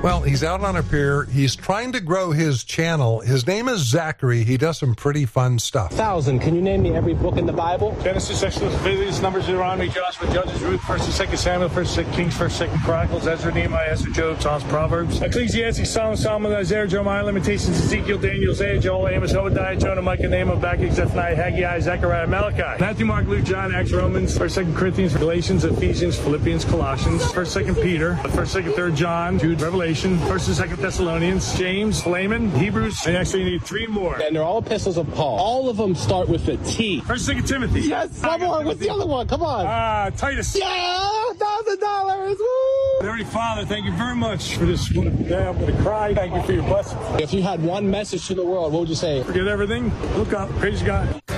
Well, he's out on a pier. He's trying to grow his channel. His name is Zachary. He does some pretty fun stuff. 1,000. Can you name me every book in the Bible? Genesis, Exodus, Leviticus, Numbers, Deuteronomy, Joshua, Judges, Ruth, 1st and 2nd Samuel, 1st and 2nd Kings, 1st and 2nd Chronicles, Ezra, Nehemiah, Esther, Job, Psalms, Proverbs, Ecclesiastes, Psalms, Solomon, Isaiah, Jeremiah, Lamentations, Ezekiel, Daniel, Isaiah, Joel, Amos, Obadiah, Jonah, Micah, Nahum, Habakkuk, Zephaniah, Haggai, Zechariah, Malachi, Matthew, Mark, Luke, John, Acts, Romans, 1st, 2nd Corinthians, Galatians, Ephesians, Philippians, Colossians, 1st, 2nd Peter, 1st, 2nd, 3rd John, Jude, Revelation, 1st and 2nd Thessalonians, James, Philemon, Hebrews, and actually you need 3 more. And they're all epistles of Paul. All of them start with a T. 1st, 2nd Timothy. Yes, come on. What's the other one? Come on. Titus. Yeah, $1,000. Woo! Heavenly Father, thank you very much for this wonderful day. I'm going to cry. Thank you for your blessing. If you had one message to the world, what would you say? Forget everything. Look up. Praise God.